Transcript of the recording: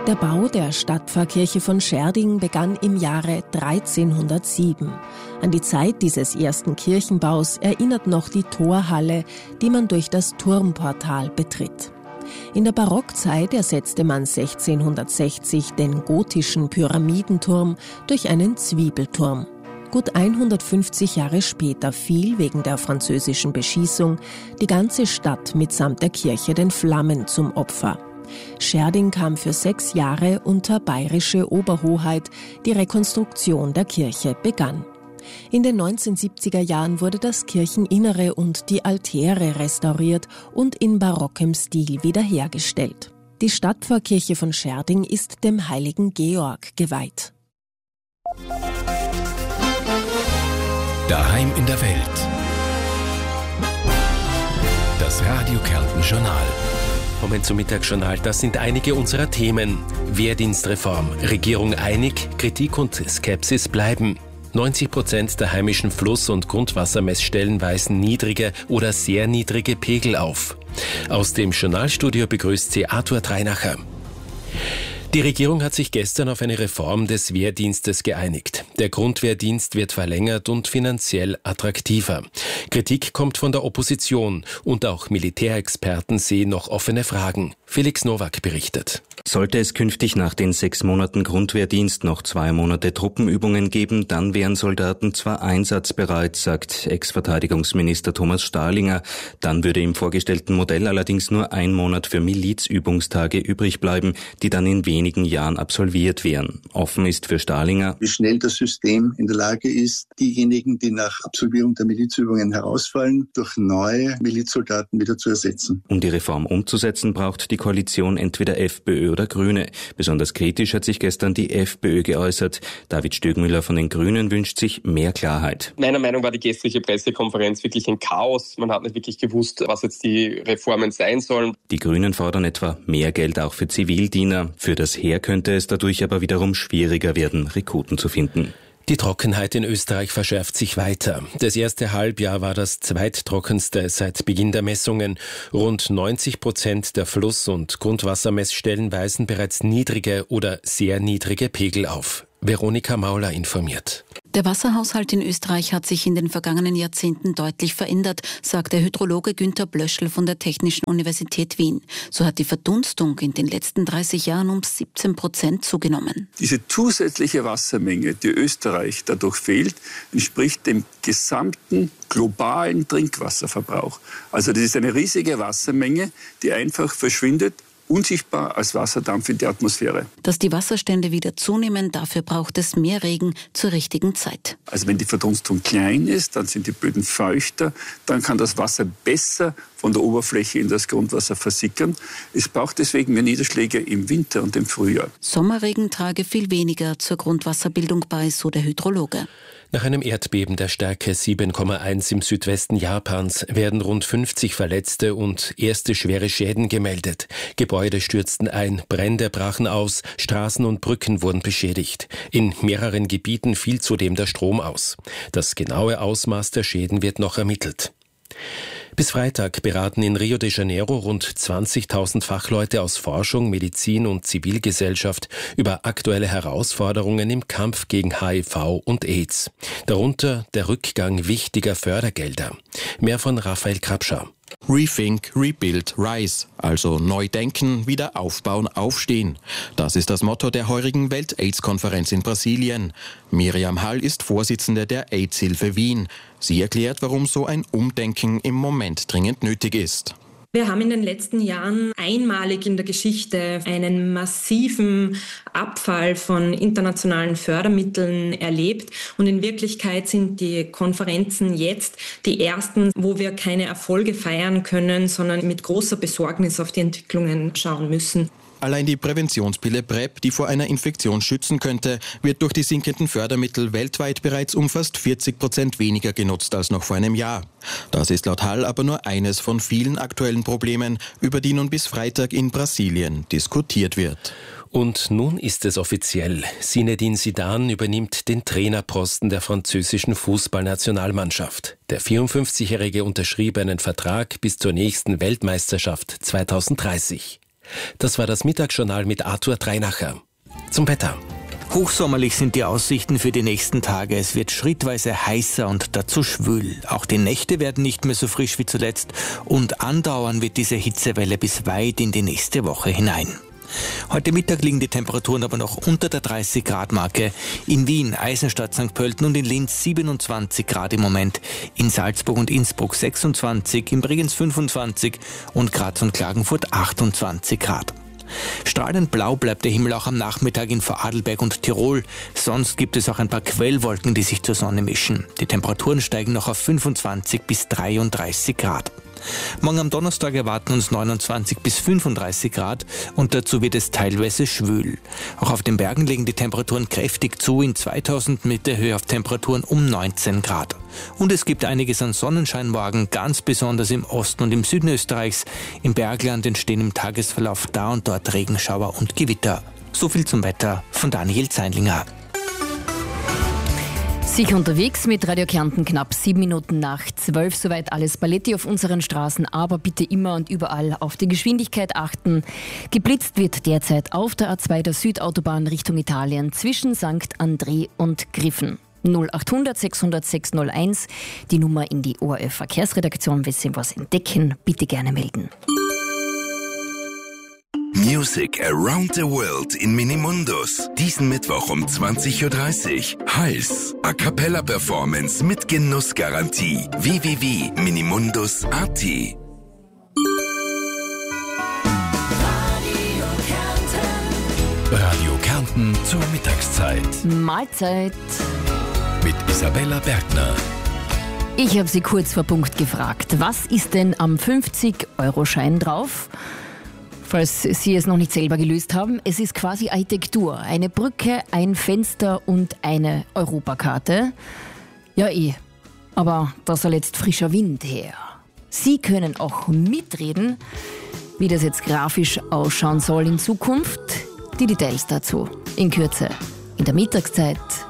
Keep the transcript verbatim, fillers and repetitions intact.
Der Bau der Stadtpfarrkirche von Schärding begann im Jahre dreizehnhundertsieben. An die Zeit dieses ersten Kirchenbaus erinnert noch die Torhalle, die man durch das Turmportal betritt. In der Barockzeit ersetzte man sechzehnhundertsechzig den gotischen Pyramidenturm durch einen Zwiebelturm. Gut hundertfünfzig Jahre später fiel wegen der französischen Beschießung die ganze Stadt mitsamt der Kirche den Flammen zum Opfer. Schärding kam für sechs Jahre unter bayerische Oberhoheit. Die Rekonstruktion der Kirche begann. In den neunzehnhundertsiebziger Jahren wurde das Kircheninnere und die Altäre restauriert und in barockem Stil wiederhergestellt. Die Stadtpfarrkirche von Schärding ist dem heiligen Georg geweiht. Daheim in der Welt. Das Radio Kärnten Journal. Kommen zum Mittagsjournal. Das sind einige unserer Themen. Wehrdienstreform. Regierung einig, Kritik und Skepsis bleiben. neunzig Prozent der heimischen Fluss- und Grundwassermessstellen weisen niedrige oder sehr niedrige Pegel auf. Aus dem Journalstudio begrüßt sie Arthur Dreinacher. Die Regierung hat sich gestern auf eine Reform des Wehrdienstes geeinigt. Der Grundwehrdienst wird verlängert und finanziell attraktiver. Kritik kommt von der Opposition und auch Militärexperten sehen noch offene Fragen. Felix Nowak berichtet. Sollte es künftig nach den sechs Monaten Grundwehrdienst noch zwei Monate Truppenübungen geben, dann wären Soldaten zwar einsatzbereit, sagt Ex-Verteidigungsminister Thomas Stahlinger. Dann würde im vorgestellten Modell allerdings nur ein Monat für Milizübungstage übrig bleiben, die dann in wenigen Jahren absolviert wären. Offen ist für Stahlinger, wie schnell das System in der Lage ist, diejenigen, die nach Absolvierung der Milizübungen herausfallen, durch neue Milizsoldaten wieder zu ersetzen. Um die Reform umzusetzen, braucht die Koalition entweder FPÖ oder Grüne. Besonders kritisch hat sich gestern die FPÖ geäußert. David Stögmüller von den Grünen wünscht sich mehr Klarheit. Meiner Meinung nach war die gestrige Pressekonferenz wirklich ein Chaos. Man hat nicht wirklich gewusst, was jetzt die Reformen sein sollen. Die Grünen fordern etwa mehr Geld auch für Zivildiener. Für das Heer könnte es dadurch aber wiederum schwieriger werden, Rekruten zu finden. Die Trockenheit in Österreich verschärft sich weiter. Das erste Halbjahr war das zweittrockenste seit Beginn der Messungen. Rund neunzig Prozent der Fluss- und Grundwassermessstellen weisen bereits niedrige oder sehr niedrige Pegel auf. Veronika Mauler informiert. Der Wasserhaushalt in Österreich hat sich in den vergangenen Jahrzehnten deutlich verändert, sagt der Hydrologe Günther Blöschl von der Technischen Universität Wien. So hat die Verdunstung in den letzten dreißig Jahren um siebzehn Prozent zugenommen. Diese zusätzliche Wassermenge, die Österreich dadurch fehlt, entspricht dem gesamten globalen Trinkwasserverbrauch. Also das ist eine riesige Wassermenge, die einfach verschwindet, unsichtbar als Wasserdampf in die Atmosphäre. Dass die Wasserstände wieder zunehmen, dafür braucht es mehr Regen zur richtigen Zeit. Also wenn die Verdunstung klein ist, dann sind die Böden feuchter, dann kann das Wasser besser von der Oberfläche in das Grundwasser versickern. Es braucht deswegen mehr Niederschläge im Winter und im Frühjahr. Sommerregen trage viel weniger zur Grundwasserbildung bei, so der Hydrologe. Nach einem Erdbeben der Stärke sieben Komma eins im Südwesten Japans werden rund fünfzig Verletzte und erste schwere Schäden gemeldet. Gebäude stürzten ein, Brände brachen aus, Straßen und Brücken wurden beschädigt. In mehreren Gebieten fiel zudem der Strom aus. Das genaue Ausmaß der Schäden wird noch ermittelt. Bis Freitag beraten in Rio de Janeiro rund zwanzigtausend Fachleute aus Forschung, Medizin und Zivilgesellschaft über aktuelle Herausforderungen im Kampf gegen H I V und AIDS. Darunter der Rückgang wichtiger Fördergelder. Mehr von Raphael Krapscher. Rethink, Rebuild, Rise, also neu denken, wieder aufbauen, aufstehen. Das ist das Motto der heurigen Welt-AIDS-Konferenz in Brasilien. Miriam Hall ist Vorsitzende der AIDS-Hilfe Wien. Sie erklärt, warum so ein Umdenken im Moment dringend nötig ist. Wir haben in den letzten Jahren einmalig in der Geschichte einen massiven Abfall von internationalen Fördermitteln erlebt. Und in Wirklichkeit sind die Konferenzen jetzt die ersten, wo wir keine Erfolge feiern können, sondern mit großer Besorgnis auf die Entwicklungen schauen müssen. Allein die Präventionspille PrEP, die vor einer Infektion schützen könnte, wird durch die sinkenden Fördermittel weltweit bereits um fast vierzig Prozent weniger genutzt als noch vor einem Jahr. Das ist laut Hall aber nur eines von vielen aktuellen Problemen, über die nun bis Freitag in Brasilien diskutiert wird. Und nun ist es offiziell. Zinedine Zidane übernimmt den Trainerposten der französischen Fußballnationalmannschaft. Der vierundfünfzigjährige unterschrieb einen Vertrag bis zur nächsten Weltmeisterschaft zweitausenddreißig. Das war das Mittagsjournal mit Arthur Dreinacher. Zum Wetter. Hochsommerlich sind die Aussichten für die nächsten Tage. Es wird schrittweise heißer und dazu schwül. Auch die Nächte werden nicht mehr so frisch wie zuletzt und andauern wird diese Hitzewelle bis weit in die nächste Woche hinein. Heute Mittag liegen die Temperaturen aber noch unter der dreißig Grad Marke. In Wien, Eisenstadt, Sankt Pölten und in Linz siebenundzwanzig Grad im Moment. In Salzburg und Innsbruck sechsundzwanzig, in Bregenz fünfundzwanzig und Graz und Klagenfurt achtundzwanzig Grad. Strahlend blau bleibt der Himmel auch am Nachmittag in Vorarlberg und Tirol. Sonst gibt es auch ein paar Quellwolken, die sich zur Sonne mischen. Die Temperaturen steigen noch auf fünfundzwanzig bis dreiunddreißig Grad. Morgen am Donnerstag erwarten uns neunundzwanzig bis fünfunddreißig Grad und dazu wird es teilweise schwül. Auch auf den Bergen legen die Temperaturen kräftig zu, in zweitausend Meter Höhe auf Temperaturen um neunzehn Grad. Und es gibt einiges an Sonnenschein morgen, ganz besonders im Osten und im Süden Österreichs. Im Bergland entstehen im Tagesverlauf da und dort Regenschauer und Gewitter. So viel zum Wetter von Daniel Zeinlinger. Sicher unterwegs mit Radio Kärnten knapp sieben Minuten nach zwölf. Soweit alles Paletti auf unseren Straßen, aber bitte immer und überall auf die Geschwindigkeit achten. Geblitzt wird derzeit auf der A zwei der Südautobahn Richtung Italien zwischen Sankt André und Griffen. null achthundert sechshundert sechshunderteins, die Nummer in die O R F Verkehrsredaktion. Wenn Sie was entdecken, bitte gerne melden. Music Around the World in Minimundus. Diesen Mittwoch um zwanzig Uhr dreißig. Heiß. A Cappella Performance mit Genussgarantie. w w w punkt minimundus punkt a t. Radio Kärnten zur Mittagszeit. Mahlzeit. Mit Isabella Bergner. Ich habe Sie kurz vor Punkt gefragt. Was ist denn am fünfzig-Euro-Schein drauf? Falls Sie es noch nicht selber gelöst haben, es ist quasi Architektur. Eine Brücke, ein Fenster und eine Europakarte. Ja eh, aber da soll jetzt frischer Wind her. Sie können auch mitreden, wie das jetzt grafisch ausschauen soll in Zukunft. Die Details dazu in Kürze in der Mittagszeit